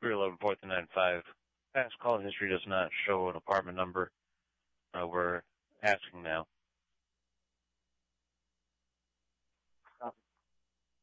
311 4th and 95. Past call history does not show an apartment number. We're asking now.